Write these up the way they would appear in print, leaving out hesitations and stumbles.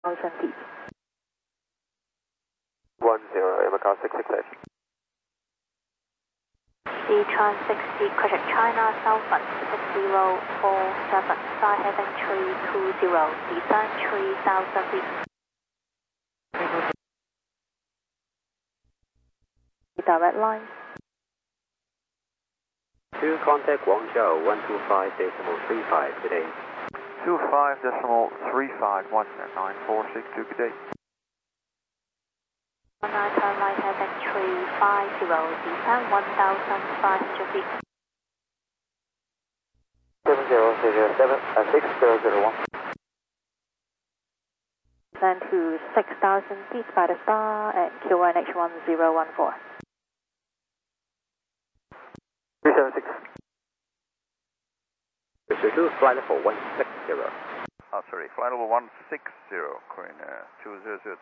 1000 feet. 10, Macau 668. Sichuan 60, Quebec China, Southern 6047, fly heading 320, descend 3000 feet. Direct line. To contact Guangzhou 125.35 today. 25.35, 19462, good day. 19, turn right heading 350, descend 1500 feet. 7007, 6001. Descend to 6000 feet by the star at QNH 1014. 376. Pursuit flight level 160. Sorry, flight level 160, Korean 2002.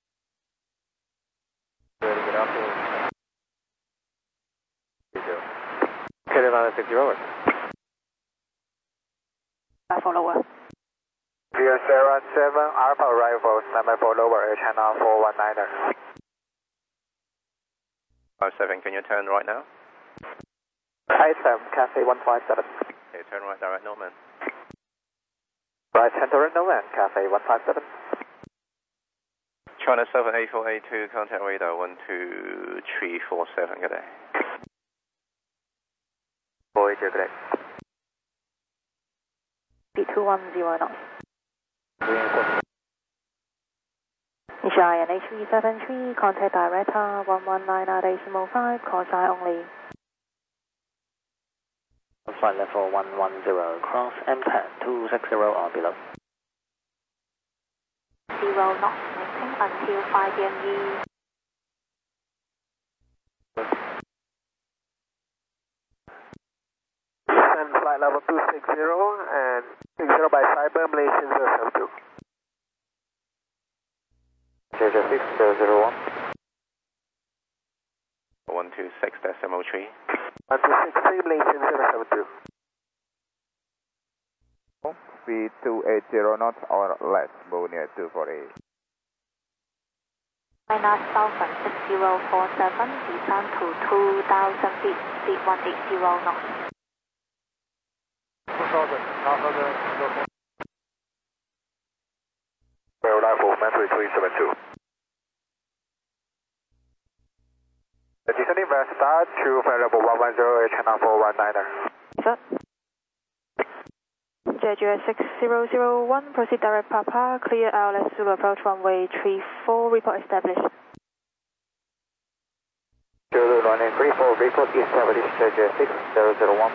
Ready to get out there. Carolina 60 over. By follower. Via Sierra 7, Alpha arrival, standby for lower Air China 419er. 57, can you turn right now? Item, Cathay 157. Okay, turn right direct Norman. Right hand direct Norman, Cathay 157. China 78482, contact radar 12347, good day. 482, good day. B210 knots. Nisha NH373, contact director 119.5, call sign only. Flight level 110, cross M10, 260 or below. 0 knots, maintain until 5 DME. Descend flight level 260 and 60 by cyber Malaysian 072. 06001. 126.03. 126 Malaysian 072. Speed 280 knots or less, Bonnier 248. China Southern 6047, descend to 2000 feet, speed 180 knots. 2000, Level 372. Descending via start to flight level 110, Air China 419er. Sir. JJ 6001, proceed direct Papa, clear ILS Zulu approach runway 34, report established. Zulu runway 34, report established, JJ 6001.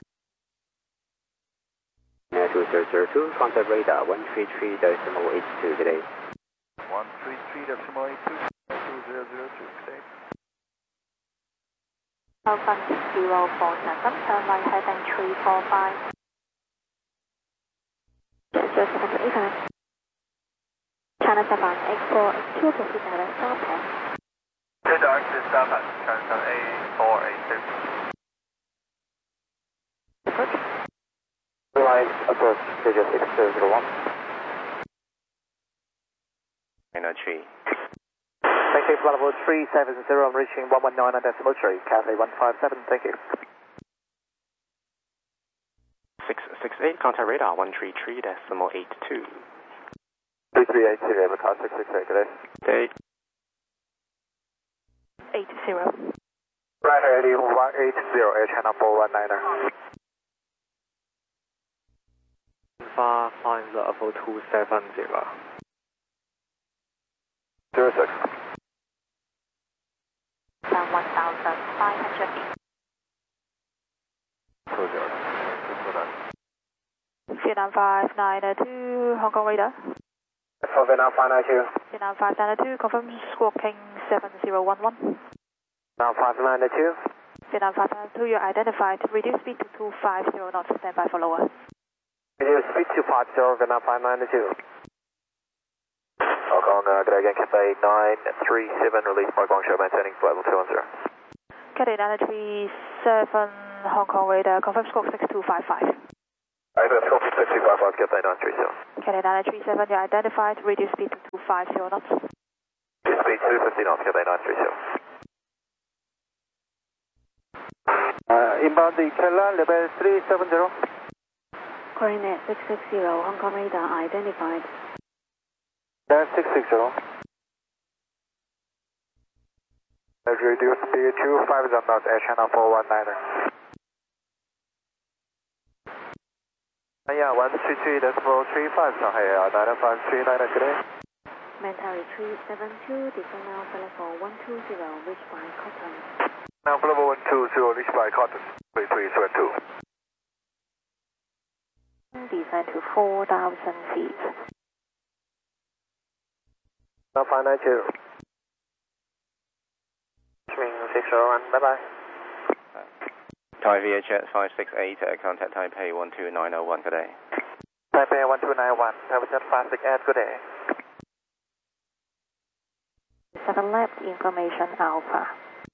2002, contact radar 133.82 today. 133.82, 2002, today. Southern 047, turn right heading 345. Just 785. China 7, X4, X2, proceed direct southbound. Good dark to 7, China 8482. Approach. Line approach, Stadia 6001. China 3. Thank you, flight level 370, I'm reaching 119.3, Cathay 157, thank you. 668, contact radar 133.82. 3380, Macau 668, good day. 80. Right, 180, Air China 419er. Far flying level 270. 06. 1500 feet. 20. Vietnam 592, Hong Kong radar. For Vietnam 592. Vietnam 592, confirm squawking 7011. Vietnam 592. Vietnam 592, you're identified. Reduce speed to 250 knots, stand by for lower. Reduce speed to 250, Vietnam 592. Hong Kong, good again, Cathay 937, release by Guangzhou, maintaining flight level 210. Cathay 937, Hong Kong radar, confirm squawk 6255. Right, let's go. 255, Cathay 930. Cathay 937, you identified, reduce speed to 250 knots. Speed 250 knots, Cathay 930. Inbound the Kerala, level 370. Coordinate 660, Hong Kong radar identified. Level 660. Reduce speed 250 knots, Air Channel 419er. Yeah, 133.35, Shanghai, 9539, good day. Mentari 372, descend now level 120, reached by Cotton. Now level 120, reached by Cotton, 3372. Descend to 4,000 feet. Now 592. Swing 601, bye-bye. Thai VHS 568, contact Taipei 12901, good day. Taipei 1291, Taipei 568, good day. 7 left, information Alpha.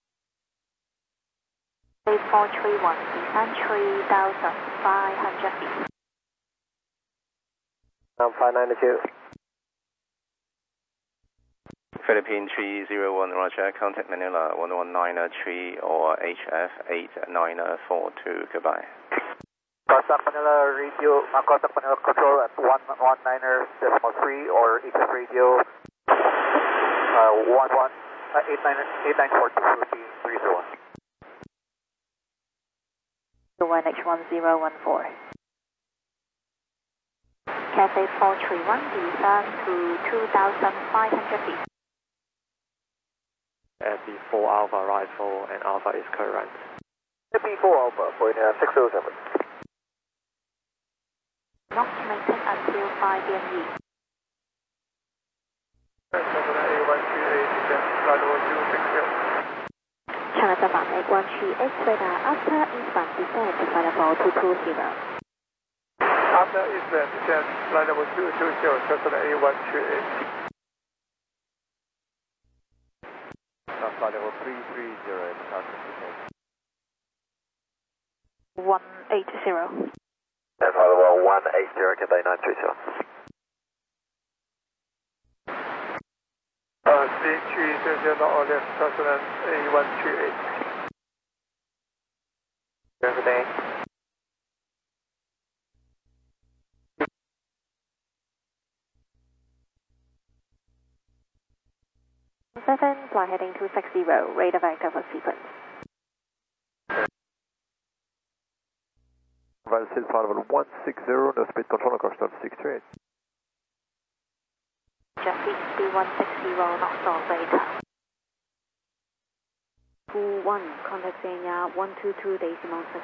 8431, descend 3,500 feet. Now 592. Philippine 301, Roger, contact Manila 1193 or HF 8942, goodbye. Contact Manila radio, contact Manila control at 119.3 or HF radio 8942 would be 301. 1H1014. Cathay 431, descend to 2,500 feet. FB4 Alpha, rise 4 and Alpha is current. FB4 Alpha, point 607. Not maintain until 5 PME. China 8138 radar after eastbound descent to flight level 220. After eastbound descent, flight level 220, Cessna A138. Now flight level 330 at altitude. 180. And flight level 180, Cathay 930. C300 not on left, Cessna A138. Good day. Seven, fly heading 260, radar vector for sequence. Advance flight level 160, no speed control across 638. Just speed 160, knots on radar. 21, contact Xenia 122.6.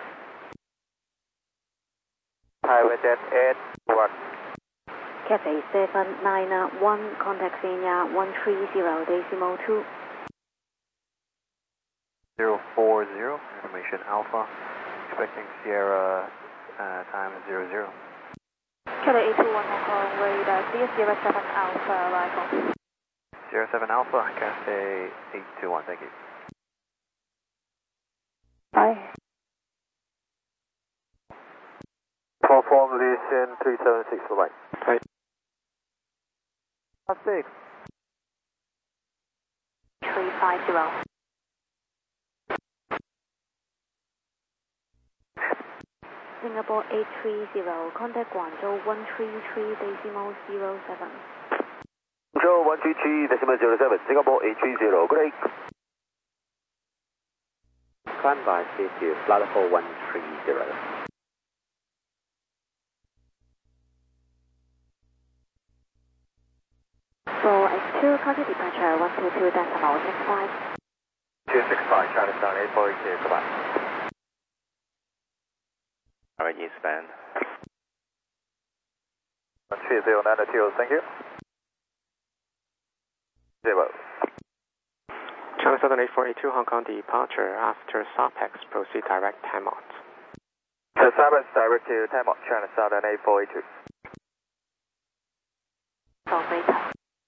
Highway jet 81. Cathay 791, contact Xenia 130.2. 040, information Alpha, expecting Sierra time 00. Cathay 821 Hong Kong, radar CS07 Alpha, arrival. 07 Alpha, Cathay 821, thank you. Bye. Perform listen 376, bye-bye. Right. 6. 350. Singapore 830, contact Guangzhou 133.07. Guangzhou 133.07, Singapore 830, good day. Climb by CQ, flight level 130. For X2, target departure 122.65. 265, China Town 8482, goodbye. Alright, eastbound. 3092, thank you. 0. China Southern 8482, Hong Kong departure after SARPEX, proceed direct Tamot. SARPEX direct to Tamot, China Southern 8482. On radar.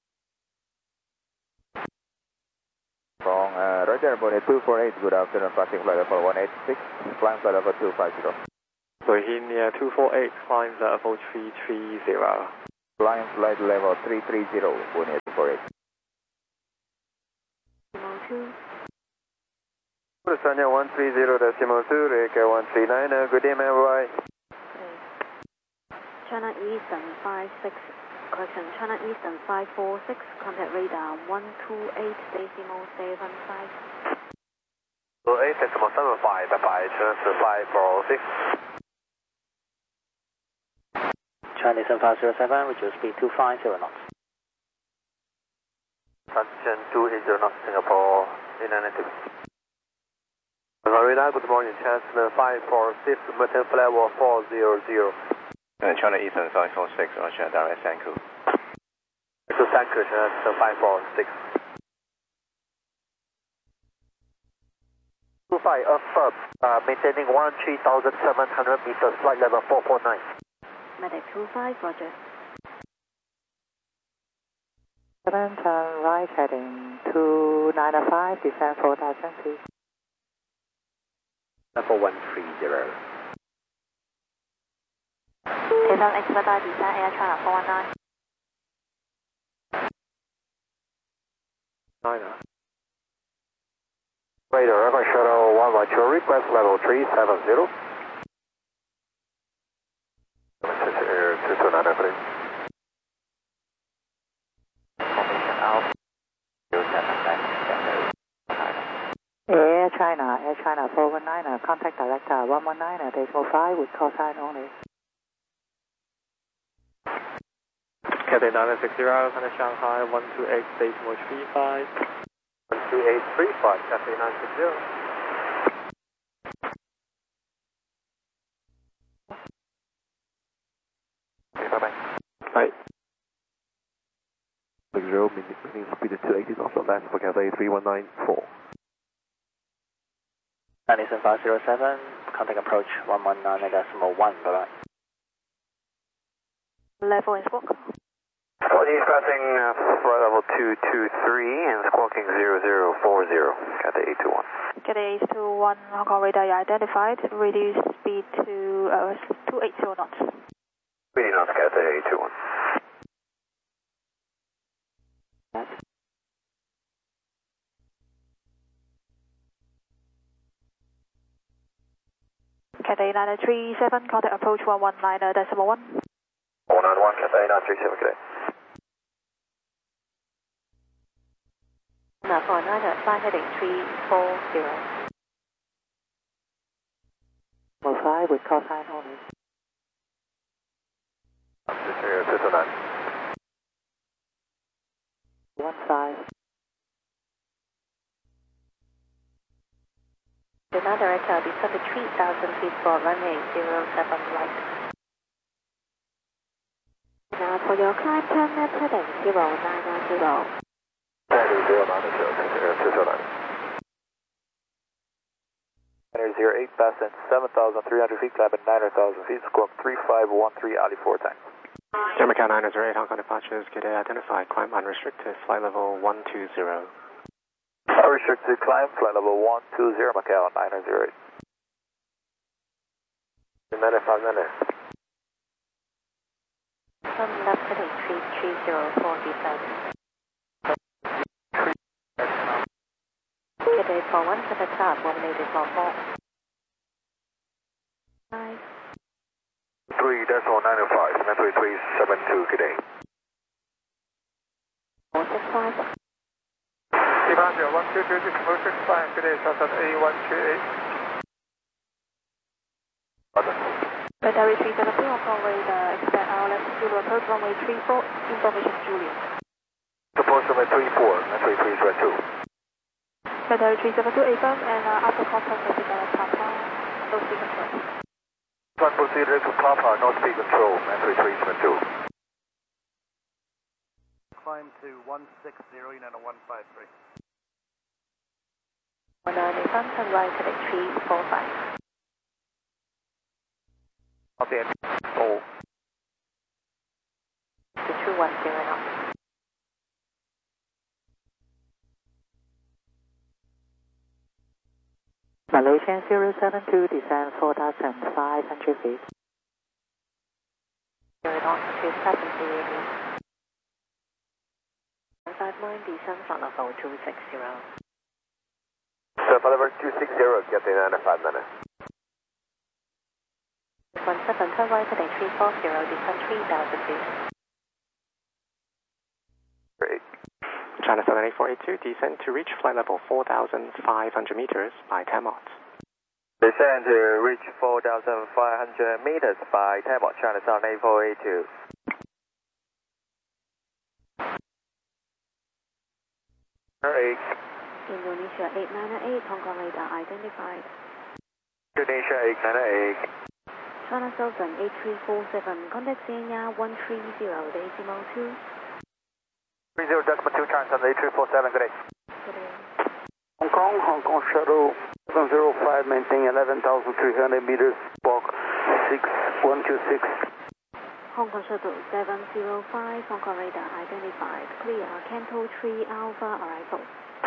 From Roger, Bonnet 248, good afternoon, passing flight level 186, climb flight level 250. Bohemia 248, climb level 330. Climb flight level 330, Bohemia 248. Decimal 2. Lusanya 130.2, Reka 139, good day, man, bye. China Eastern 56, correction, China Eastern 546, contact radar 128.75. 8.75, bye-bye, transfer 546. China Eastern 507, reduce speed 250 knots. Transition 280 knots, Singapore, inactive. Radar, good morning, Chancellor 546, maintain flight level 400. China Eastern 546, Roger, direct Sanku. It's a Sanku, Chancellor 546. 25, affirm, maintaining 13,700 meters, flight level 449. Medic 25, Roger. 7, turn right, heading 295, descend 4,000 feet. Level 130. Descend expedite, descend Air China 419. Radar, Echo Shuttle 112, request level 370. Air 229, please. Formation Alpha 07, Air China 419, contact director 119, decimal 5 with call sign only. Cathay 960, China Shanghai 128, decimal 35. 12835, Cathay 960. Okay, bye-bye. Bye. 60, meaning speed is 280 knots or less for Cathay 3194. China Eastern 507, contact approach 119.1, bye-bye. Level and squawk. He's passing flight level 223 and squawking 0040, Cathay 821. Cathay 821, Hong Kong radar identified, reduce speed to 280 knots. 80 knots, Cathay 821. Cathay 937, contact approach 119, decimal 1. 191, Cathay 937, good day. 499, flight heading 340. Decimal 5 with call sign only. This area 229. 15. Demand director, descend to 3,000 feet for runway 07 right. Now for your climb, turn left heading 090. 08, passing 7,300 feet, climbing 9,000 feet, squawk 3513, Ali 4 times. Jamaica 908, Hong Kong departures, get identified, climb unrestricted, flight level 120. Unrestricted climb, flight level 120, Macau 908. 95 minutes. Turn left heading 3304 descent. Cathay 41, set start, 180.4. 5. 3.905, 93372, good day. 465. Departure 122, commercial flying, good day, Southern A128. Radar 372, Hong Kong radar, expect RLS Zulu approach runway 34, information Juliet. Support runway 34, 93372. Radar 372, affirm, and after contact with the Papa, no speed control. Proceed to Papa, no speed control, 93372. Climb to 160, Nano 153. 190, front and right heading 345. Copy it. Hold. To 210 knots. Malaysian 072, descend 4,500 feet. Carry on to 70. 159, descend flight level 260. So flight level 260, get in and 5 minutes. 17, turn right heading 340, descend 3,000 feet. Great. China Southern 8482, descend to reach flight level 4,500 meters by 10 knots. Descend to reach 4,500 meters by 10 knots, China Southern 8482. Indonesia 898, Hong Kong radar identified. Indonesia 898. China Southern 8347, contact Sanya 130, decimal 2. 30.2, China Southern 8347, good day. Good day. Hong Kong Shuttle 705, maintain 11,300 meters, squawk 6126. Hong Kong Shuttle 705, Hong Kong radar identified. Clear, Canto 3 Alpha arrival.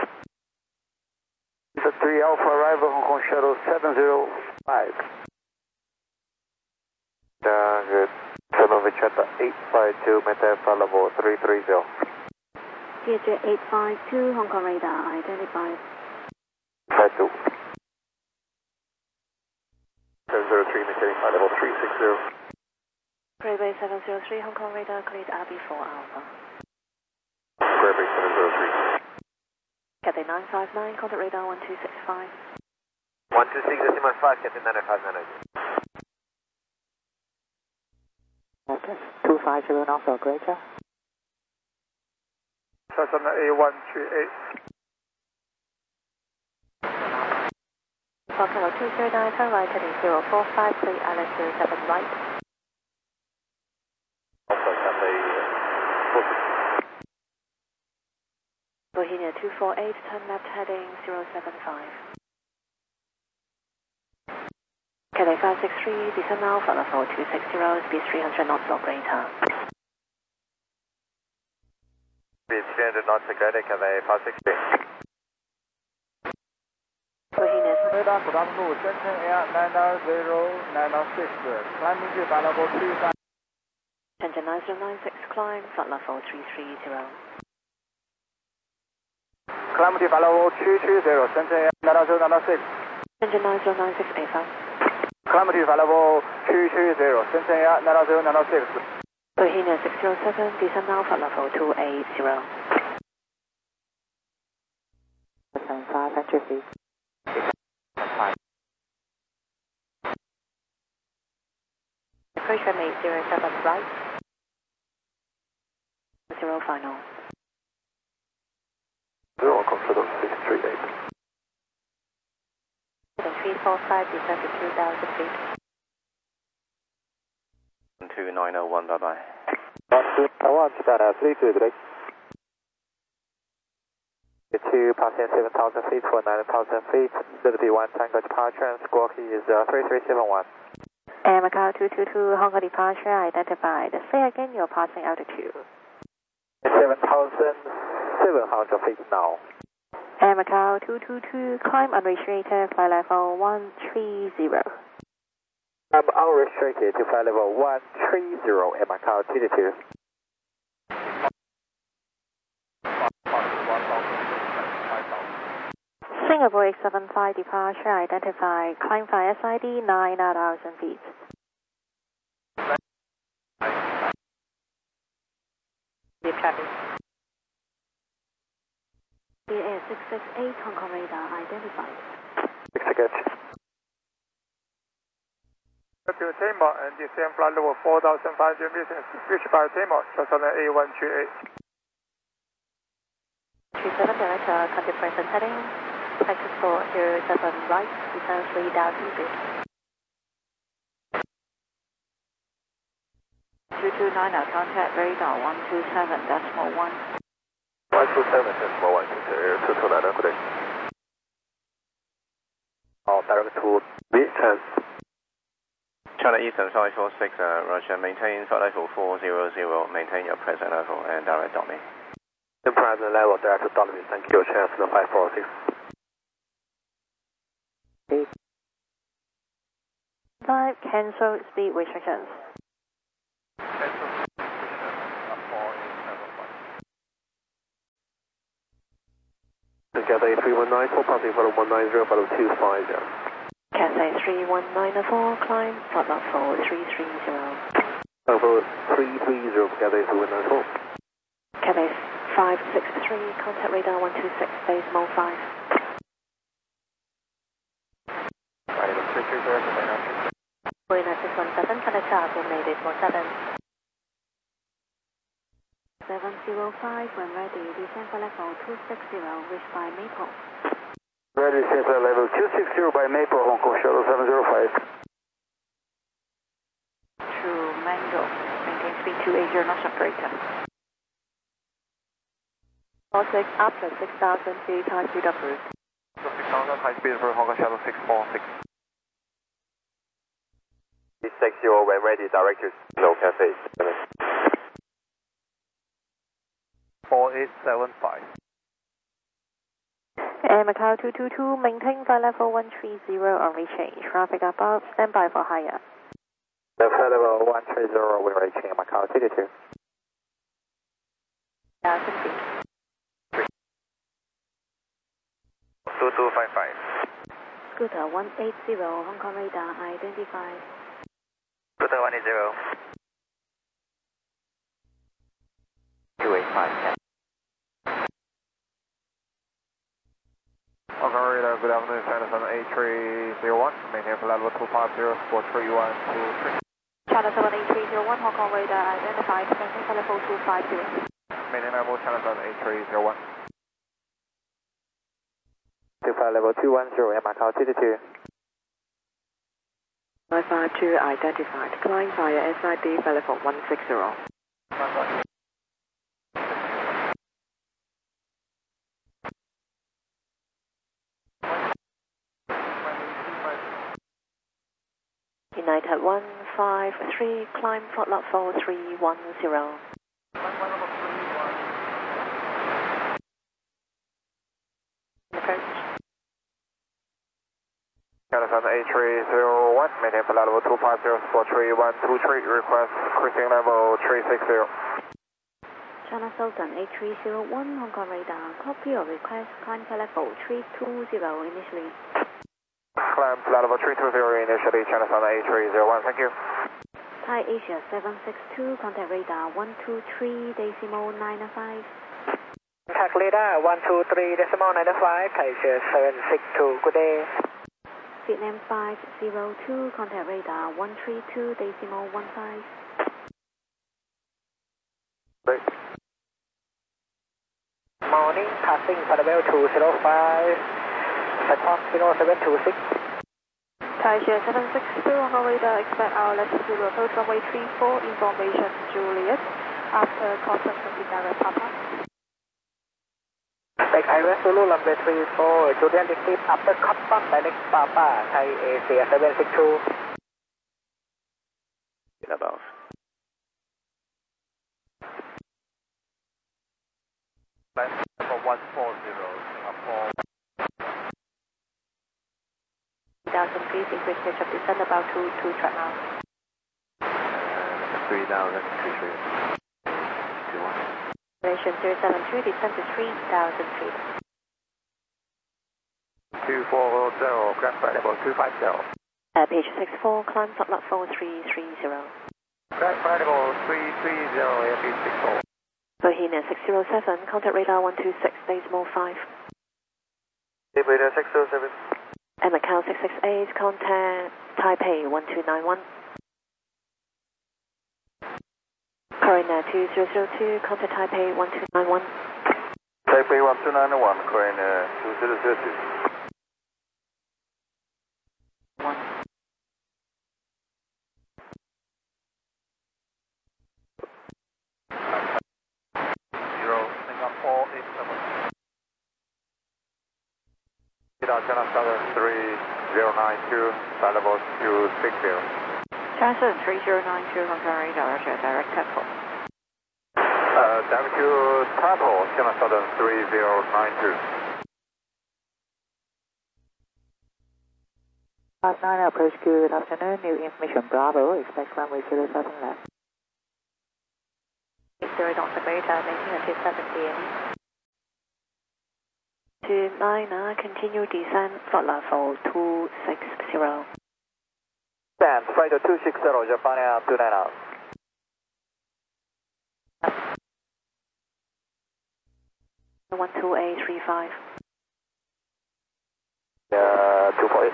The 3 Alpha arrival, Hong Kong Shuttle 705. Good. Sonoma Chata 852, maintain flight level 330. CJ 852, Hong Kong radar identified. 52. 703, maintaining flight level 360. Greybay 703, Hong Kong radar cleared RB4 Alpha. Greybay 703. Cathay 959, contact radar 1265. 126.5, Cathay 959. Okay. 250 knots or greater. Cessna A138. Foxtrot 209, turn right heading 045, clear Island 07 right. Bohemia 248, turn left heading 075. Cathay 563, descend now, flight level 260, speed 300 knots or greater. Speed 300 knots or greater, Cathay 560. Bohemia Radar ground move, Shenzhen Air 90906, climbing to flight level 25. Shenzhen 9096, climb, flight level 330. Climb to flight level 220, Shenzhen Air 90906. Shenzhen 9096, affirm. Climb to flight level 220, Shenzhen Air 90906. Bohemia 607, descend now, flight level 280. 500 feet. Approach runway 07 right. 0 final. 0 consider 638. 345, descend to 2,000 feet. 12901, bye-bye. 1, good day. 2 passing 7,000 feet for 9,000 feet. Liberty 1 Tango departure and squawk is 3371. Air Macau 222, Hong Kong departure identified. Say again your passing altitude. 7,700 feet now. Air Macau 222, climb unrestricted, flight level 130. I'm unrestricted to flight level 130, Air Macau 222. Singapore 875 departure identified. Climb via SID 9,000 feet. Deep traffic. BA 668, Hong Kong radar identified. 668. To Tamar and descend flight level 4,500 meters, reached by Tamar, Cessna A138. 37 director, contact present heading. Texas 407 right, descend 3,000 feet. 229, contact radar 127.1. 127.1, consider 229, good day. All direct to V10. China Eastern 546, Roger, maintain flight level 400, maintain your present level and direct on me. The present level direct to Dolby, thank you, China 546. cancel speed restrictions. Cathay 319, full passing follow 190, follow 250. Cathay 31904, climb, flight level 330. Over 330, Cathay 319. Cathay 563, contact radar 126, decimal 5. Marina 617, contact tower, coordinated 47. 705, when ready, descend for level 260, reached by Maple. Ready, descend for level 260 by Maple, Hong Kong Shuttle 705. True Mango, maintain speed 280 knots operator. 46, after 6,000 feet, high speed approved. 6,000, high speed for Hong Kong Shuttle 646. 60, when ready, direct to no Cathay 4875. Air Macau 222, maintain flight level 130 on rechange. Traffic above, stand by for higher. Flight level 130, we're reaching Macau 222. 1,000 feet. 2255. Scooter 180, Hong Kong radar identified. Scooter 180. 285. Hong Kong radar, good afternoon, China 78301, maintain flight level 250, 43123. China 78301, Hong Kong radar identified, maintain flight level 250. Maintain level China 78301. 25 level 210, Air Macau 222. 552 identified, climb via SID flight level 160. United 153, climb flight level 310. Approach. China 78301, maintain flight level 250, 43123, request cruising level 360. China Southern 8301, Hong Kong radar, copy or request, climb flight level 320 initially. Climb flight level 320 initially, China 78301, thank you. Thai Asia 762, contact radar 123, decimal 95. Contact radar 123, decimal 95, Thai Asia 762, good day. Vietnam 502, contact radar 132, decimal 15. Great. Morning, passing for level 205, Second 0726. Thai Asia 762, Hong Kong radar, expect our latitude approach runway 34, information Juliet, after contact from the direct Papa. Take Iris Zulu runway 34, Juliet receive after contact direct Papa, Thai Asia 762. Above. Level 140, Singapore. 3,000 feet, increase pitch of descent about 2 track now. 3,000, Relation 073, descent to 3,000 feet. 240, crash flight level 250. Page 64, climb flight level 330. Crash flight level 330, airspeed 64. Bohemia 607, contact radar 126, decimal 5. Radar 607. And Macau 668, contact Taipei 1291. Corina 2002, contact Taipei 1291. Taipei 1291, Corina 2002. China Southern 3092, flight level 260. China Southern 3092, Hong Kong radar, direct tempo. Direct to Tapo, China Southern 3092. 59 approach, good afternoon. New information Bravo. Expect runway 07 left. 0 knots operator, maintain at 270. 29, continue descent, flight level 260. Stand, flight 260, Japan Air 29. 12835. 248.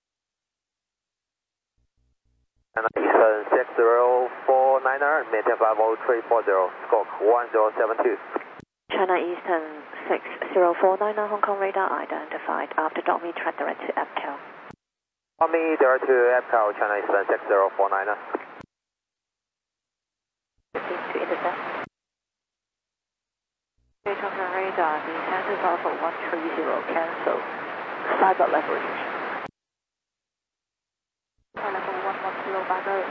And Eastern 6049er, maintain flight level 340, squawk 1072. China Eastern 6049, Hong Kong radar identified. After Domi, track direct to APCAL. Domi, direct to APCAL, China Eastern 6049er. Proceed to intercept. Hong Kong radar, descent to level 130, cancel. Cyber leverage. Level 110 Bravo.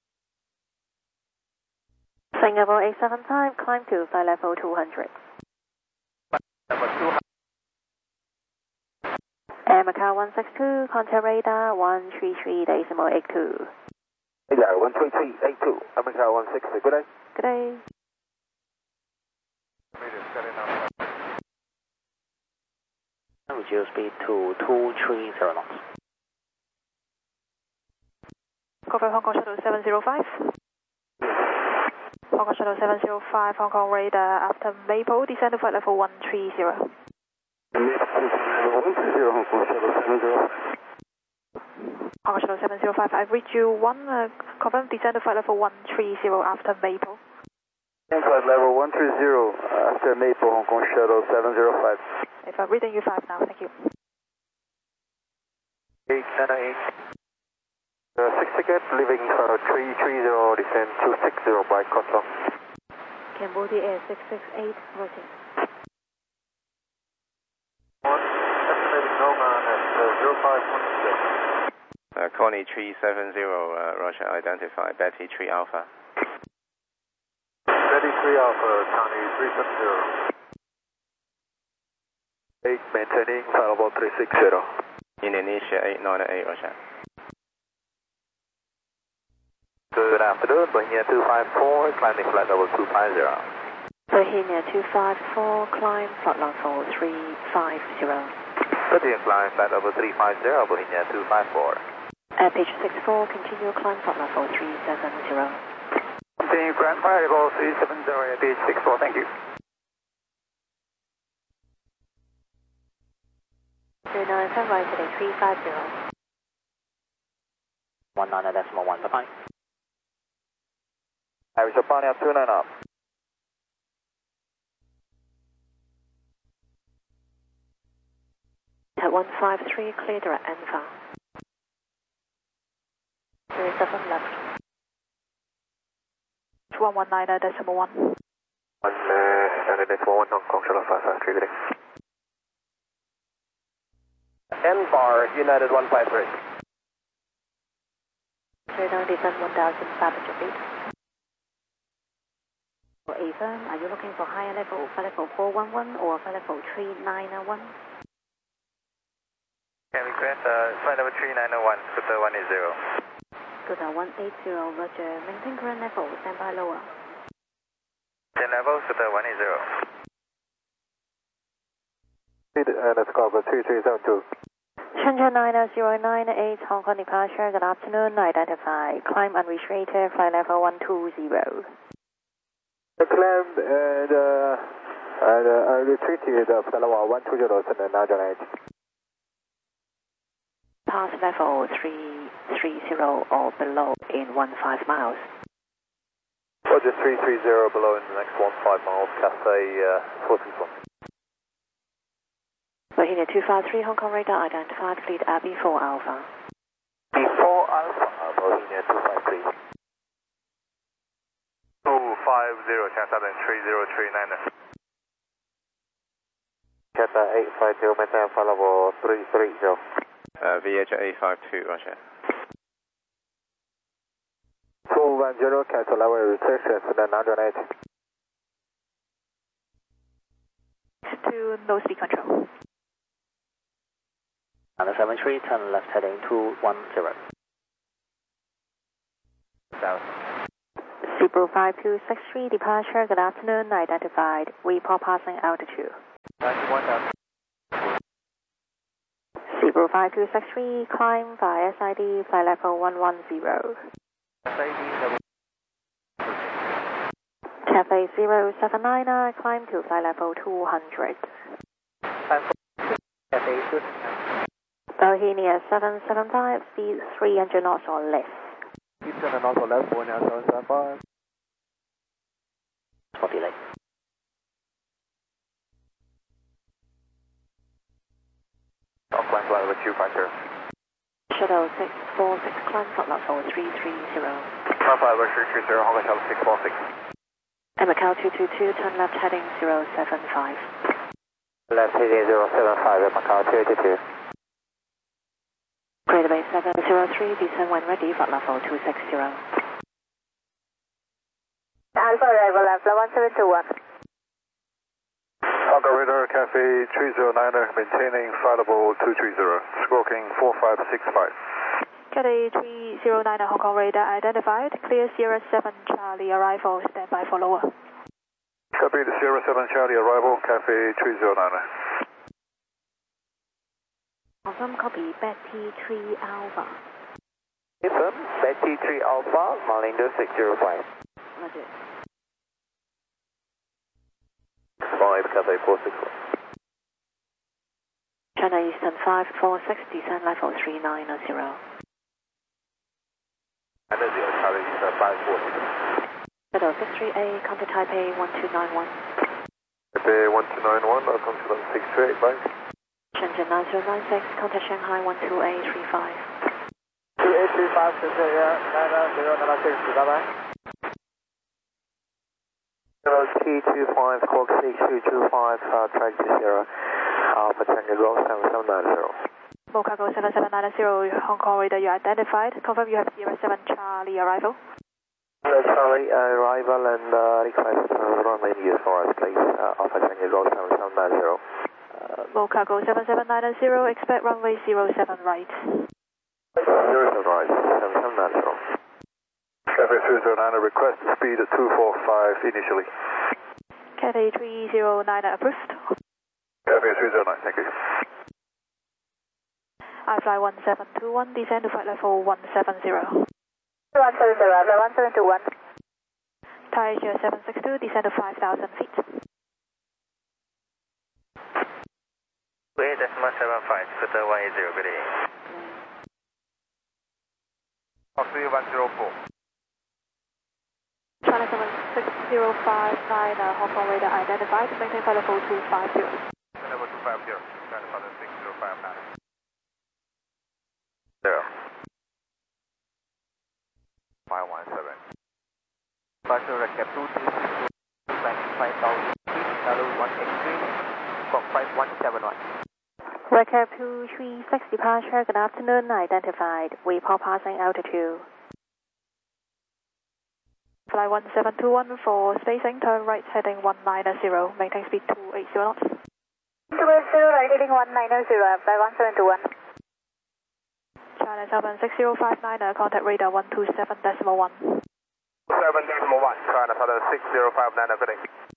Singapore 87 time, climb to flight level 200. Air Macau 162, contact radar 133.82. Radar 133.82, Air Macau 160, good day. Good day. Reduce speed to 230 knots. Confirm Hong Kong Shuttle 705. Hong Kong Shuttle 705, Hong Kong radar after Maple, descend to flight level 130. Hong Kong Shuttle 705. Hong Kong Shuttle 705, I've reached you 1, confirm descend to flight level 130 after Maple. Flight level 130 after Maple, Hong Kong Shuttle 705. If I'm reading you 5 now, thank you. 898. 6 ticket, leaving 330, descend 260 by cutoff. Cambodia Air 668, rotate. Estimating Noman at 0516. Connie 370, Roger, identify Betty 3 Alpha. Betty 3 Alpha, Connie 370. 8, maintaining flight level 360. Indonesia 898, Roger. Good afternoon, Bohemia 254, climbing flight level 250. Bohemia 254, climb flight level 350. Continue climb flight level 350, Bohemia 254. Page 64, continue climb flight level 370. Continue climb flight level 370 at page 64, thank you. 39, turn right today 350. 19.1, bye-bye. Irish Japan Air 29 up. At 153, clear direct Enfa. 37 left. 2119.1. 1, Hong Kong Shuttle 553, good day. N-bar, United 153. 39, descent 1,500 feet. For Avon, are you looking for higher level, flight level 411 or flight level 3901? Can we grant flight level 3901, scooter 180. Scooter 180, roger. Maintain current level, stand by lower. 10 level, scooter 180. Let's go over 3372. Shenzhen 9098, Hong Kong departure, good afternoon, identify. Climb unrestricted, flight level 120. Climb and retreated flight level 120, and now join Pass level 330 or below in 15 miles. Roger 330 below in the next 15 miles, Cathay 461. Bohemia 253, Hong Kong radar identified, fleet AB4 Alpha. B4 Alpha, Bohemia 253. 250, China Southern 3039. Cathay 850, maintain flight level 330. VH 852, Roger. 210, cancel level restrictions, and then 980. To no speed control. China 73, turn left heading 210. South. Subaru 5263, departure, good afternoon, identified. Report passing altitude. 91,000. Subaru 5263, climb via SID, flight level 110. SID, Cafe 079, climb to flight level 200. Cafe 2. Bohemia 775, speed 300 knots or less. 300 knots or less, Bohemia 775. Spot delay. Auckland flight with 250. Shuttle 646, climb flight level 330. Auckland flight with 330, Hong Kong Shuttle 646. Macau 222, turn left heading 075. Left heading 075, Macau 222. Greater Bay 703, descend when ready, flight level 260. Alpha arrival, Alpha 1721. Alpha Radar Cafe 309er, maintaining flight level 230, squawking 4565. Cathay 309 Hong Kong radar identified, clear Sierra 7 Charlie arrival, stand by for lower. Copy the Sierra 7 Charlie arrival, Cafe 309er. Confirm copy, Betty 3 Alpha. Confirm, Betty 3 Alpha, Malindo 605. Roger. 5, Cafe 461. China Eastern 546, descend level 390. And then the Charlie Eastern 546. Shuttle 63A, contact Taipei 1291. Taipei 1291, welcome to 628, bye. Shenzhen 9096, contact Shanghai 12A35. 2835, Shenzhen 9096, bye-bye. T25, Squawk 6225, track to Sierra, Alpha Tango Roll 7790. Mocago 7790, Hong Kong radar, you identified. Confirm you have Sierra 7 Charlie arrival. Charlie arrival and request runway news for us, please. Alpha Tango Roll 7790. Mocago 7790, expect runway 07 right. 07 right, 7790. Cafe 309er, request speed at 245 initially. Cathay 309 approved. Cafe 309, thank you. iFly 1721, descend to flight level 170. 170, Alpha 1721. Thai Asia 762, descend to 5,000 feet. 28.75, Qatar 180, good day. Foxtrot 104. China 76059, Hong Kong radar identified, maintain flight level 250. Level 250, China 6059. 0. 517. Departure recap 2362, landing 5000 feet, level 183, squawk 5171. Recap 236, departure, good afternoon, identified. Report passing altitude. Fly 1721 for spacing, turn right heading 190, maintain speed 280 knots. 280, right heading 190, Fly 1721. China 76059, contact radar 127.1. 7.1, China 6059, good day.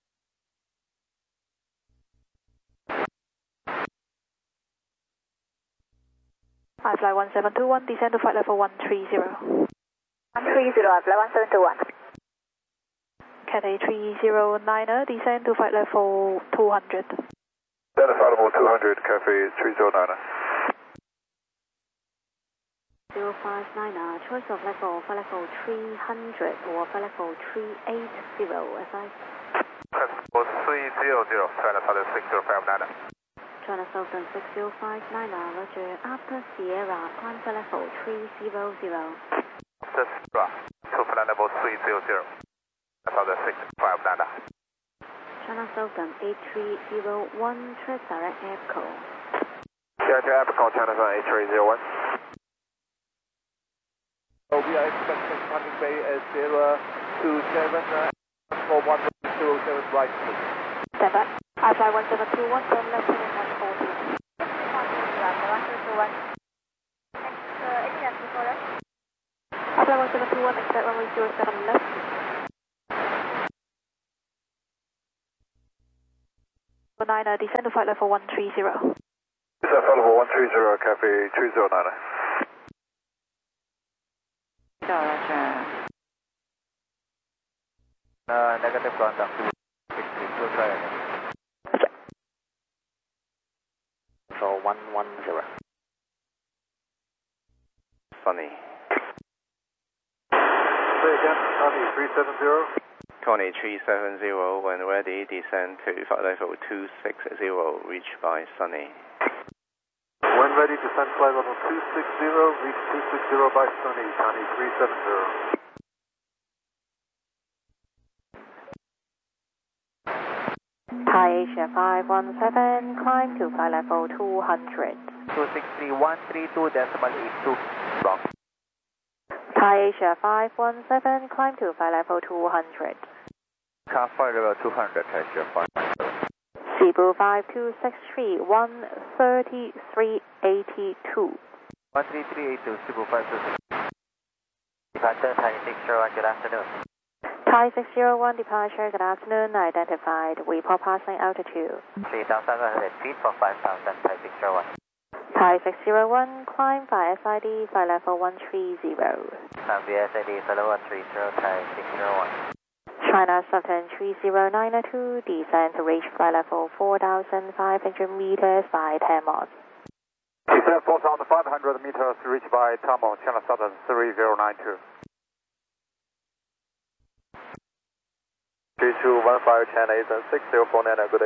iFly 1721, descend to flight level 130. 130, Fly 1721. Cathay 309, descend to flight level 200. That is flight level 200, Cafe 309er. 059, choice of level, flight level 300 or flight level 380, SI. Level 300, China 6059. China Southern 6059, Roger, after Sierra, climb flight level 300. After Sierra, to flight level 300. Southern 659. China Southern 8301, track direct Echo. Roger, Echo, China Southern 8301. We are expecting landing bay at Sierra 27, for 107 right, please. Stand by. iFly 1721, turn left heading 140. 1721. Any left before left? After 1721, expect runway 07 left. Niner, descend to flight level 130. Descend flight level 130, Cafe 309. Negative contact to 632. So 110. Sunny. Say again, Connie 370. Connie 370, when ready, descend to flight level 260, reached by Sunny. When ready, descend flight level 260, reach 260 by Sunny, Connie 370. Thai Asia 517, climb to flight level 200. 263.132.82. Wrong. Thai Asia 517, climb to flight level 200. Car flight level 200, Thai Asia 517. Cebu 5263, 133.82. 13382, Cebu 526. Departure Thai 601, good afternoon. Thai 601, departure, good afternoon, identified. Report passing altitude. 3,500 feet for 5,000, Thai 601. Thai 601, climb by SID, flight level 130. Zambia SID, flight level 130, Thai 601. China Southern 30992, descend to reach flight level 4,500 meters by 10 knots. Descend 4,500 meters, reached by Tamo, China Southern 3092. 3215 China Eastern 6049, good day.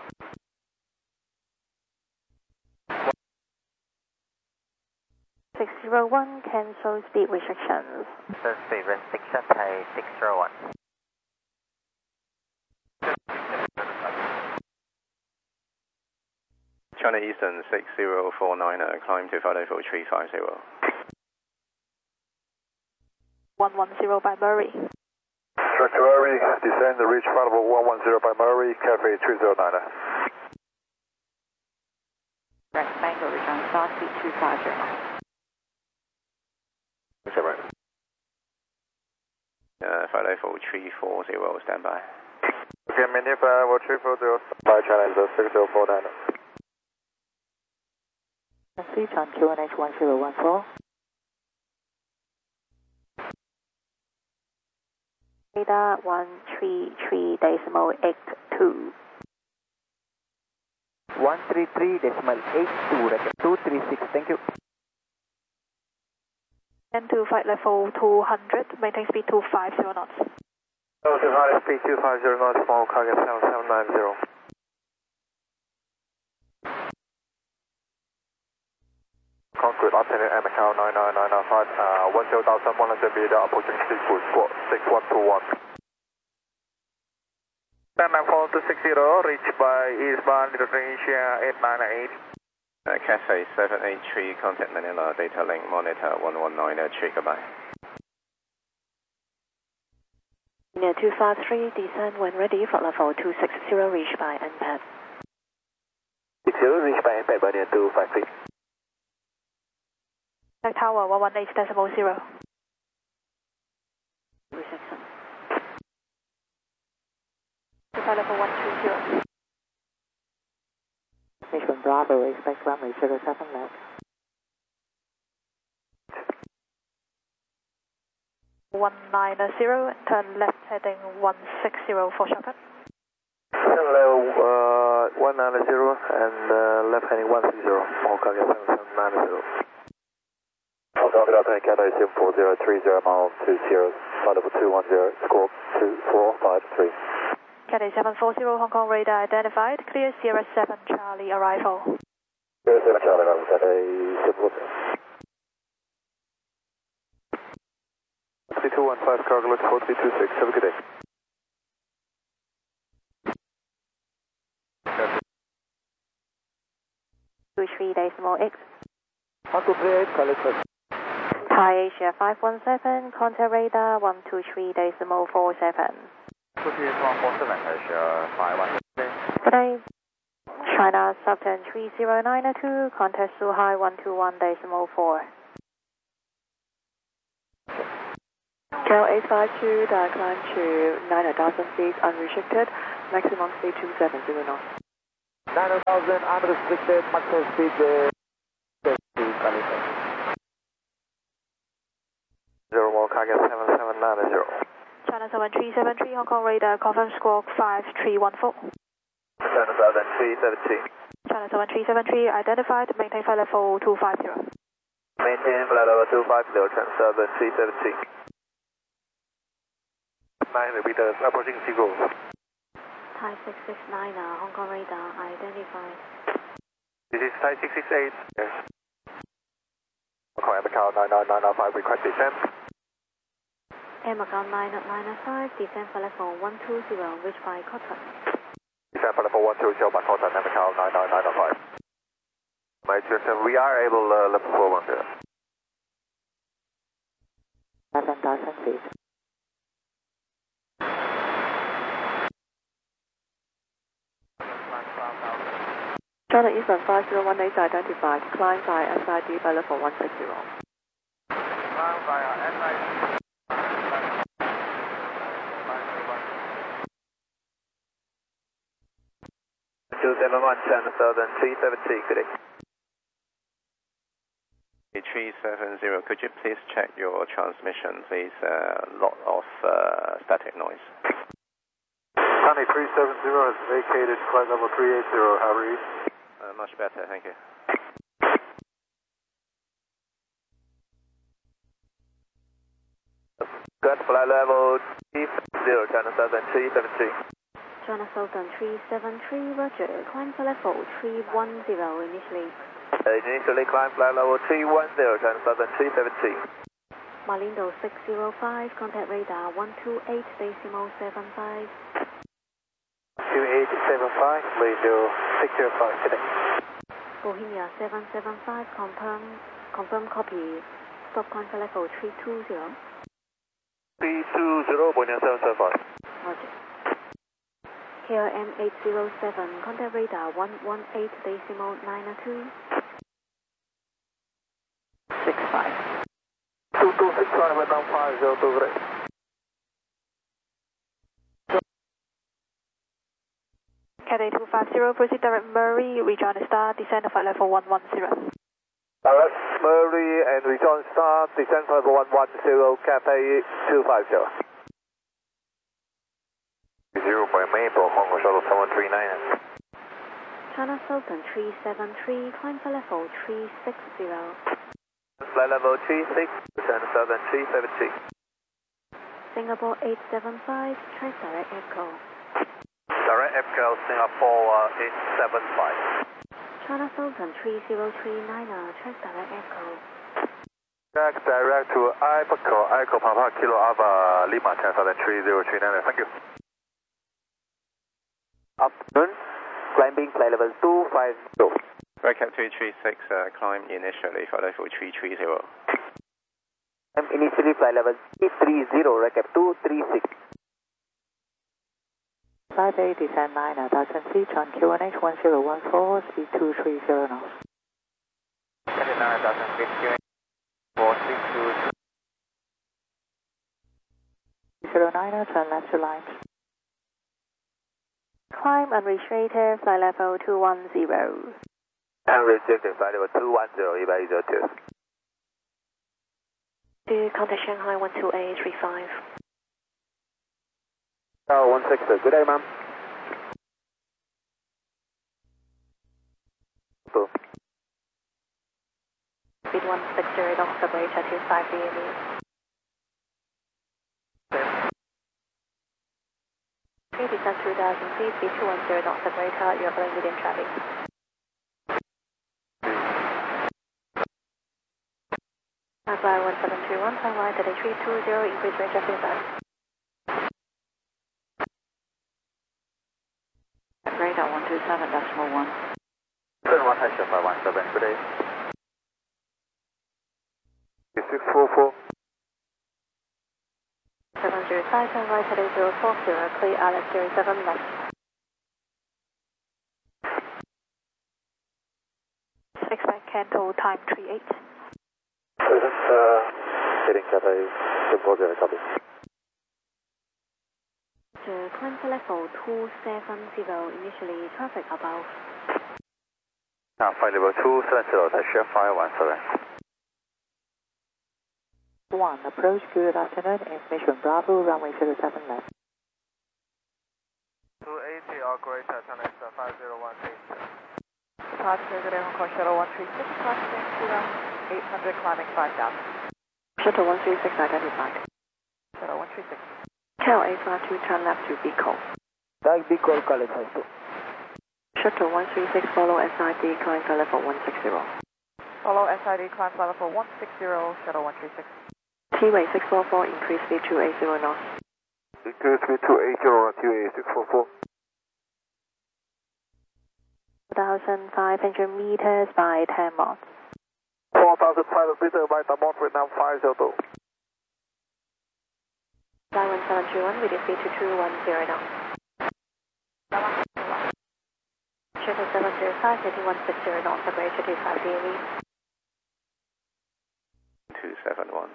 (601) cancel speed restrictions. Speed restriction, Thai 601. China Eastern 6049, climb to flight level 350. 110 by Murray. Structure Murray, descend to reach flight level 110 by Murray, Cafe 309. Right, Mango, return start speed 250. Okay, right. Flight level 340, standby. Okay, maintain flight level 340, by China Eastern 6049. Speed on QNH 1014. Radar 133.82. 133.82, 236, thank you. And to flight level 200, maintain speed 250 knots. Speed 250 knots, small cargo 7790. Concrete, obtaining MHL 99995, 10,100 meter, approaching Seafood, squawk 6121. Stand 4260, reached by eastbound Indonesia 898. Cathay 783, contact Manila, data link, monitor 119, trigger by. Near 253, descend when ready, flight level 260, reached by NPAD. 60, reached by NPAD by near 253. Tower 118.0. Reception. Flight level 130. Mission Bravo, expect runway 07 left. 190, turn left heading 160 for shortcut. Hello, 190 and left heading 160, small cargo 7790. Good afternoon, Cathay 74030 mile 20, flight level 210, squawk 2453. Cathay 740, Hong Kong radar identified, clear Sierra 7 Charlie arrival. Sierra 7 Charlie arrival, Cathay 740. 3215 cargo look 4326, have a good day. (23.x) 1238, collect. Thai Asia 517, contact radar 123.47. 23147, Asia 517. Good day. China Southern 30902, contact Suhai 121.4. KL 852, climb to 9,000 feet unrestricted, maximum speed 270 knots. 9,000 unrestricted, maximum speed 01, target 7790. China 7373, Hong Kong radar, confirm squawk 5314. China Southern 317. China 7373, identified, maintain flight level 250. Maintain flight level 250, China Southern 317. 9 meters, approaching Seagull. Thai 669, Hong Kong radar, identified. This is Thai 668. Yes. Hong Kong Macau 99905, request descent. Air Macau 995, descent flight level 120, reach by Cotton. Descent flight level 120 by Cotton, Air Macau 99905. My Justin, we are able level 410. 7,000 feet. China Eastern 5018 identified, climb by SID by level 160. Climb by SID. 271, China Southern 370, good day. 370, could you please check your transmission, please? Lot of static noise. Sunny 370 has vacated flight level 380, how are you? Much better, thank you. Good, flight level 350, China Southern 373. China Southern 373, roger, climb flight level 310 initially. Initially climb flight level 310, China Southern 373. Malindo 605, contact radar 128.75. 2875, Malindo 605 today. Bohemia 775, confirm copy. Stop climb flight level 320. 320, Bohemia 775. Roger. KLM 807, contact radar 118.92. 65. 2265, Vietnam 502, great. Cathay 250, proceed direct Murray, rejoin the star, descend flight level 110. Direct Murray and rejoin star, descend flight level 110, Cathay 250. 0 by Maple, Hong Kong Shuttle 739. China Southern 373, climb flight level 360. Flight level 36, China Southern 370. Singapore 875, track direct echo. Direct Echo Singapore 875. China Southern 3039, track direct echo. Track direct to Echo Papa Kilo Alpha Lima, China Southern 3039, thank you. Afternoon, climbing flight level 250. Recap 336, climb initially, flight level 330. Initially flight level 330, recap 236. 58, descend 9,000 feet on QNH 1014, speed 230 knots. 29,000 feet, QNH 462. 09, turn left to line. Climb unrestricted, flight level 210. Unrestricted flight level 210, EVA 02. Contact Shanghai 12835. 160, good day, ma'am. Speed 160, don't separate at 25 BME. Descend 2,000 feet, speed 210, don't separate, you're going within traffic. Fly 1721, turn right at 320, increase range of inside. Radar 127.1. Turn 1 Haitian 517, good day. 644. 705, turn right at 8040, clear Alice 07 left. Canto time 38. Heading Cathay 740, copy. Climb for level 270, initially traffic above. Flight level 270, Taisha 517. 1, approach, good afternoon, information Bravo, runway 07 left. 280 or greater, China Eastern 5018. Departure, good day, Hong Kong Shuttle 136, crossing 800, climbing 5 down. Shuttle 136 identified. Shuttle 136. Cal 852, turn left to Bicol. Tag Bicol, Calais 52. Shuttle 136, follow SID, climb for level 160. Follow SID, climb for level 160, Shuttle 136. T-way 644, increase speed to 80 knots. Increase speed to 80, T-way 644. 4,500 meters by 10 knots. 4,500 meters by 10 knots, Vietnam 502. Line 1721, with speed to 210 knots. Shuttle 705, heading 160 knots, operator 25 DAV. 271.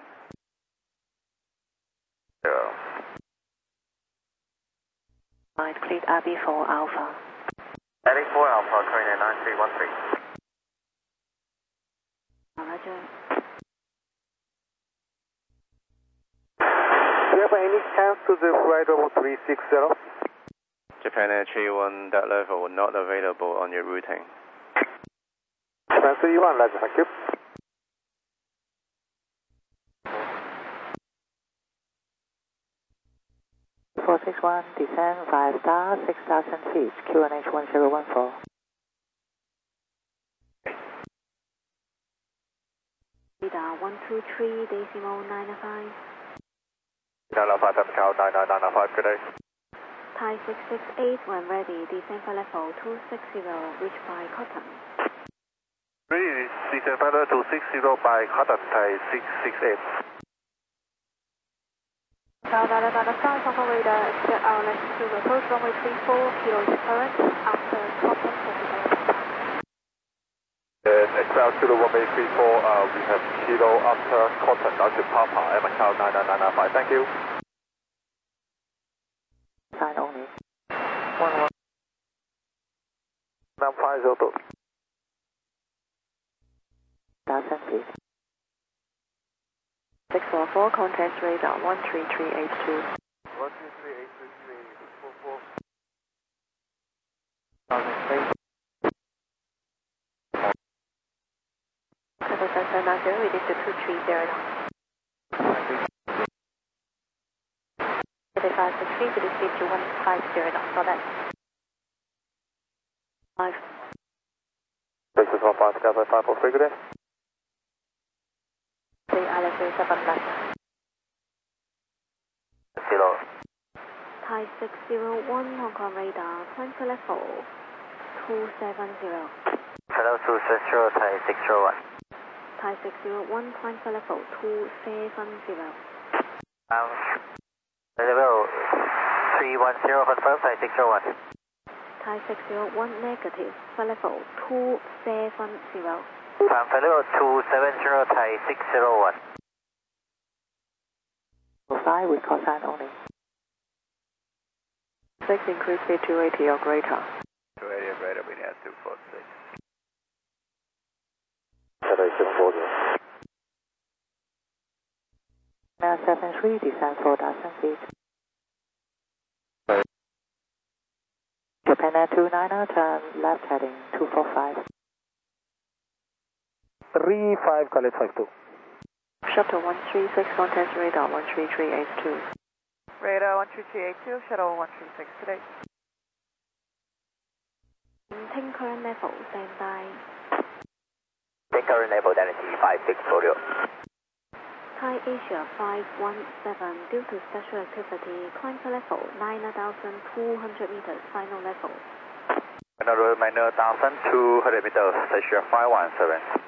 Right, complete RB4 Alpha. Heading 4 Alpha, train 9313. Roger. Do you have any chance to the flight level 360? Japan Air 31, that level not available on your routing. Japan 31, Roger, thank you. One, descend 5 star, 6,000 feet, QNH 1014. Radar 123, decimal 905. 905, Cow 99995, good day. Thai 668, when ready, descend for level 260, reach by Cotton. Ready, descend for level 260 by Cotton, Thai 668. Now that about a 5 of our radar, expect our latitude approach runway 34, kilo is current, after Cotton 45. Expect kilo runway 34, we have kilo after Cotton, to Papa, and Macau 99995, thank you. Sign only. 11. 502. 1,000 feet. 644, contact radar 13382. 13383, 644. Level 790, ready to 230 knots. 3563, with speed to 150 knots, for that. 5. 645, Cathay 543, good day. Island 7 left. Kilo. Thai 601, Hong Kong radar, climb for level 270. Hello, 270, Thai 601. Thai 601, climb for level 270. Level 310, confirm, Thai 601. Thai 601, negative, for level 270. For level 270, Thai 601. 5 with call sign only. 6, increase speed 280 or greater. 280 or greater, we have 246. Cathay 740. Now 73, descend 4,000 feet. Japan Air 290, turn left heading 245. 35, Calais 52. Shuttle 136, contact radar 13382. Radar 13382, shuttle 136 today. Maintain current level, stand by. Take current level, identity 5640. Thai Asia 517, due to special activity, climb for level 9,200 meters, final level. Another 9,200 meters, Asia 517.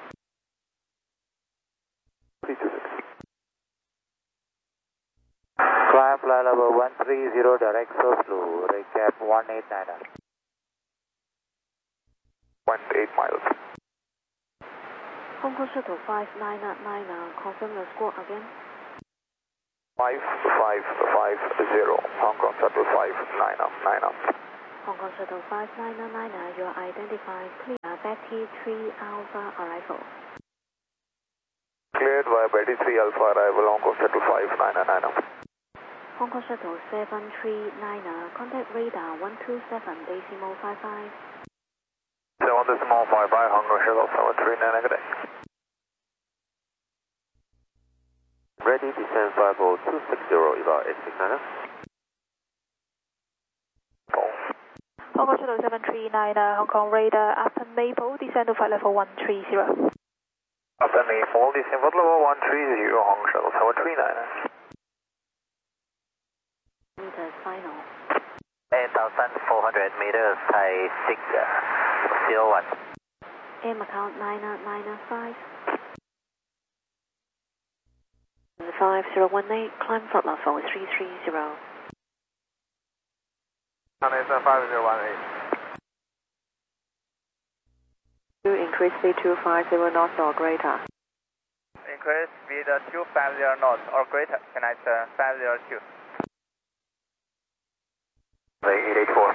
Climb flight level 130, direct so slow, recap 189. 18 miles. Hong Kong Shuttle 599, confirm the squawk again. 5550, Hong Kong Shuttle 599. Hong Kong Shuttle 599, you are identified clear Betty 3 Alpha arrival. Cleared via Betty 3 Alpha arrival, Hong Kong Shuttle 599. Hong Kong Shuttle 739, contact radar 127.55. 7.55, Hong Kong Shuttle 739, good day. Ready, descend 50260, about 869. Hong Kong Shuttle 739, Hong Kong radar, Upper Maple, descend to flight level 130. Upper Maple, descend flight level 130, Hong Kong Shuttle 739. Meters final. 8,400 meters, Thai 601. Air account 9995. 5018, climb flight level 330. Foundation 5018. Increase speed 250 knots or greater. Increase speed 250 knots or greater, connect 502. 884.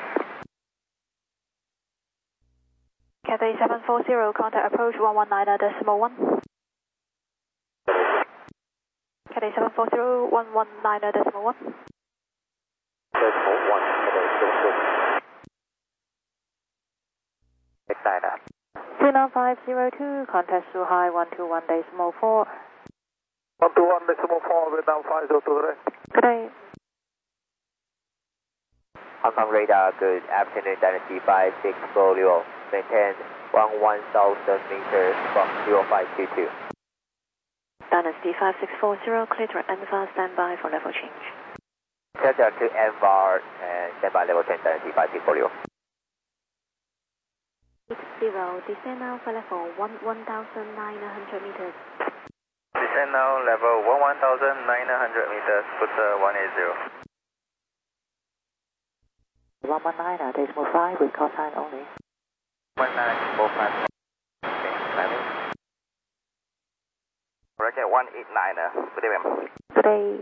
Cathay 740, contact approach 119.1. Cathay 740, 119.1. 29502, contact Suhai 121.4. 121.4, Vietnam 502. Good day. Hong Kong radar, good afternoon, Dynasty 5640. Maintain 11,000 meters from 0522. Dynasty 5640, clear to NVAR, standby for level change. Delta to NVAR and standby level 10, Dynasty 5640. 80, descend now for level 1,900 meters. Descend now level 1,900 meters, put 180. 119, decimal 5 with call sign only. 1945. Okay, climbing. Roger 189, good evening. Good day.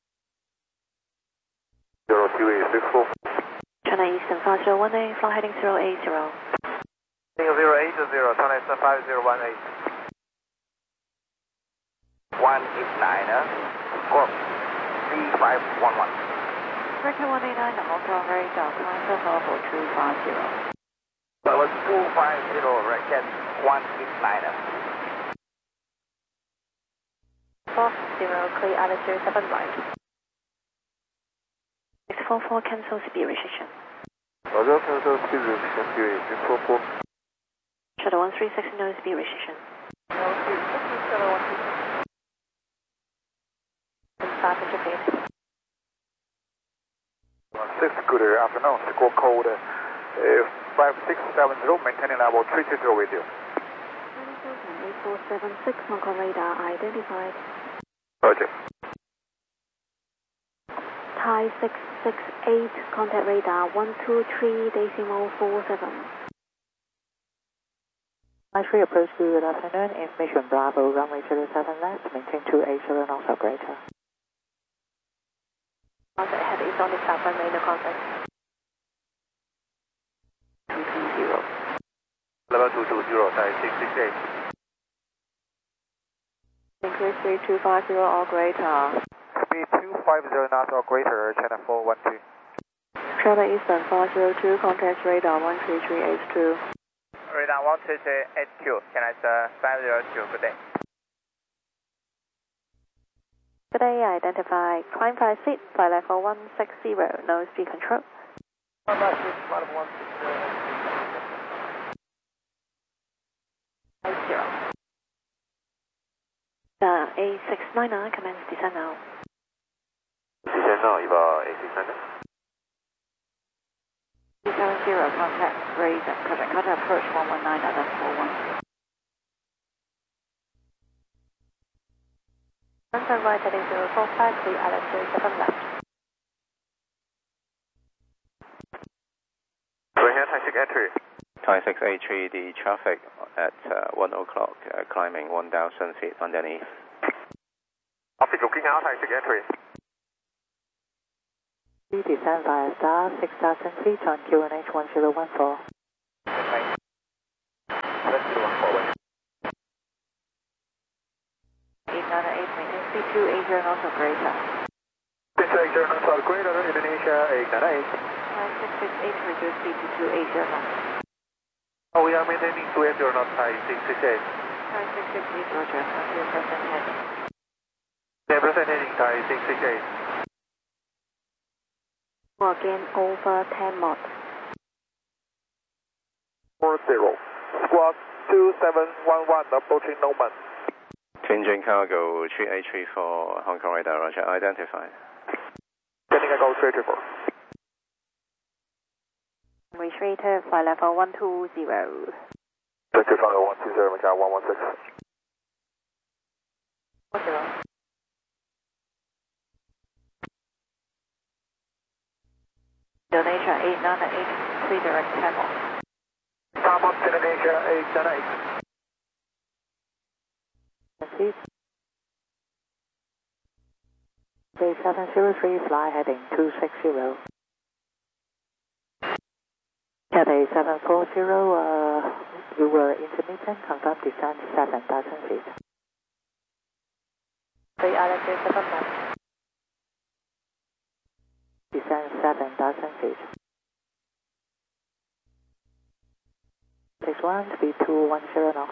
02864. China Eastern 5018, flight heading 080. 080, China Eastern 5018. 189, squawk 3511. American 189, Hong Kong radar, climb level 250. Level 250, Racket 189. 40, clear altitude 7 right. 644, cancel speed restriction. Roger, cancel speed restriction, QA 644. Shuttle 136, no speed restriction. No speed restriction, Shuttle 136. 500 feet. 6, good afternoon, squawk code 5670, maintaining level 320 with you. 8476, Hong Kong radar identified. Roger. Thai 668, contact radar 123.47. Free approach, good afternoon, information Bravo, runway 07 left, maintain 280 knots or greater. Contact head is on the south runway, no contact. 220. Level 220, Thai 668. Increase speed 250 or greater. Speed 250 knots or greater, China 412. China Eastern 502, contact radar 13382. Radar 13382, China 502, good day. Good day, identify. Climb 5 seat, flight level 160, no speed control. Climb 5 seat, flight level 160. 8699, commence descend now. Descend now, about 8699. 270, contact raise, contact approach 119.41. Sunset right heading 045, clear altitude 7 left. Right here, Thai 683. Thai 683, the traffic at 1 o'clock, climbing 1,000 feet underneath. Traffic looking out, Thai 683. Descend via star 6,000 feet on QNH 1014. Okay. 1014. 898, maintain speed 280 knots or greater. 280 knots or greater, Indonesia 898. Thai 668, reduce speed to 280 knots. Oh, we are maintaining 280 knots, Thai 668. Thai 668, Roger, until present heading. Yeah, present heading, Thai 668. Again over 10 knots. 40. Squawk 2711, approaching Norman. Tianjin Cargo 3834, Hong Kong radar, Roger, identified. Tianjin Cargo 3834. Reach radar, flight level 120. Tianjin Cargo 120, Macau 116. 10. Indonesia 898, clear direct 10 knots. Starboard Indonesia 898. Proceed. Bay 703, fly heading 260. Cathay 740, you were intermittent, confirm descent 7,000 feet. Bay Island 7 left. Descend 7,000 feet. 61, speed 210 knots.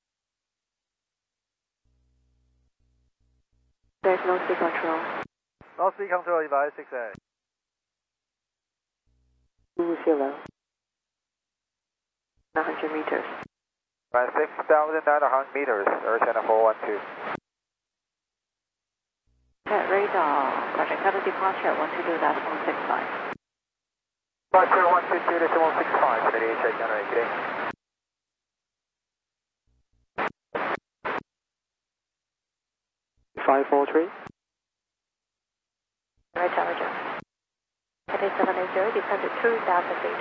There's no speed control. No speed control, advise 6A. 20. 900 meters. Right, 6,900 meters, Earth Channel 412. Cat radar, Project Cutter departure 122.65. Departure 122.65, Indonesia, generating. $543. Right, Roger. Cathay 780, descend to 2,000 feet.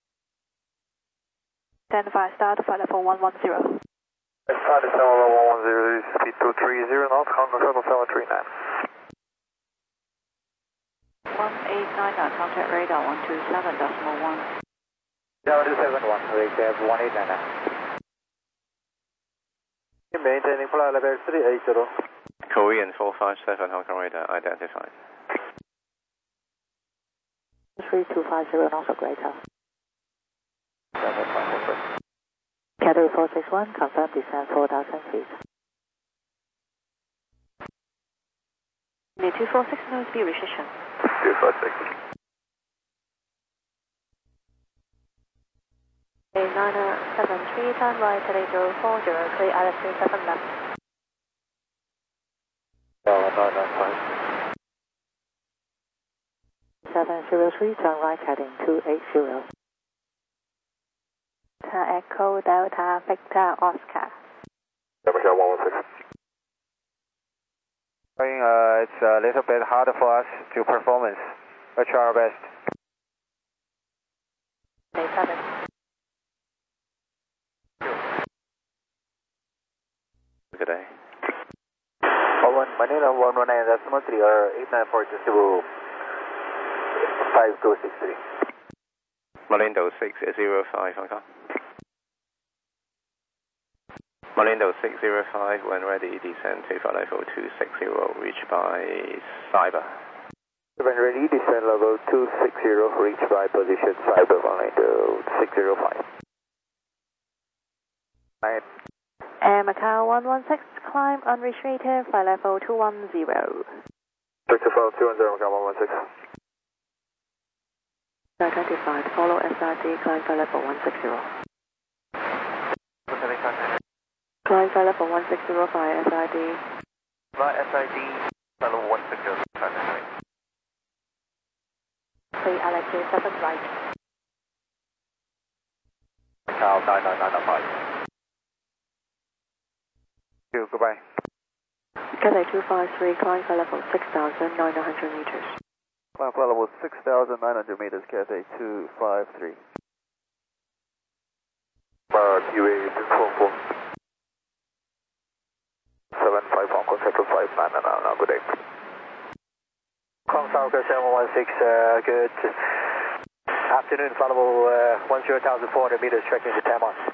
Stand by, start, flight level 110. Start at 110, speed 230 knots, Hong Kong Shuttle 739. 1899, contact radar 127.1. 0271, recap 1899. Maintaining flight level 380. Korean 457, Hong Kong radar, identified. 3250 knots or greater. Cathay 461, confirm descent 4,000 feet. Need 246, no speed restriction. 246. 973, turn right at 8040, clear Island 27 left. 703, turn right heading 280. Echo Delta Victor Oscar. Michelle 116. It's a little bit harder for us to performance. We'll try our best. Bay 7. Good day. Manila 119, decimal 3 or 8942 5263. Malindo 605, Hong Kong. Malindo 605, when ready, descend to flight level 260, reached by Cyber. When ready, descend level 260, reached by position Cyber, Malindo 605. Air Macau 116, climb unreached radar, flight level 210. Victor 210, Macau 116. 25, follow SRD, climb flight level 160. Climb flight level 160 via SRD. Flight SID, level 160. Clear Island 27 right. Macau 99905. Goodbye. Cathay 253, climb flight level 6,900 meters. Climb flight level 6,900 meters, Cathay 253. QA 244. 75 Hong Kong Central 59 now, good day. Hong Kong South 7116, good afternoon, followable 10,400 meters, stretching to 10 miles.